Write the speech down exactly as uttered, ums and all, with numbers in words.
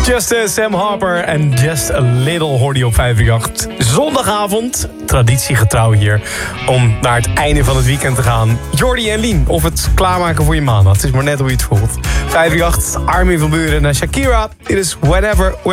Just uh, Sam Harper en Just a Little hoorde je op vijf vier acht. Zondagavond, traditiegetrouw hier, om naar het einde van het weekend te gaan. Jordi en Lien, of het klaarmaken voor je maandag. Het is maar net hoe je het voelt. vijf vier acht, Armin van Buuren naar Shakira. Dit is Whenever...